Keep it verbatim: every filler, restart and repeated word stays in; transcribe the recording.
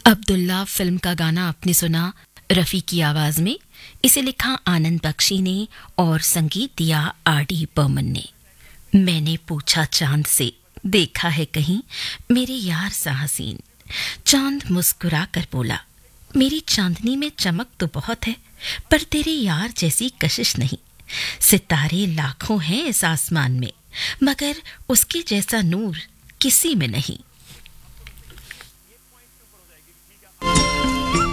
Abdullah film का गाना आपने सुना रफ़ी की आवाज में। इसे लिखा आनंद बख्शी ने और संगीत दिया आर डी बर्मन ने। मैंने पूछा चांद से, देखा है कहीं मेरे यार सा हसीन। चांद मुस्कुरा कर बोला, मेरी चांदनी में चमक तो बहुत है, पर तेरे यार जैसी कशिश नहीं। सितारे लाखों हैं इस आसमान में, मगर उसके जैसा नूर किसी में नहीं।